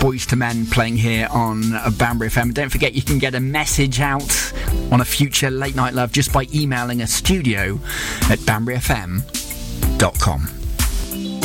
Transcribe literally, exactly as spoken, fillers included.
Boyz two Men playing here on uh, Banbury F M. Don't forget you can get a message out on a future Late Night Love just by emailing a studio at banbury f m dot com.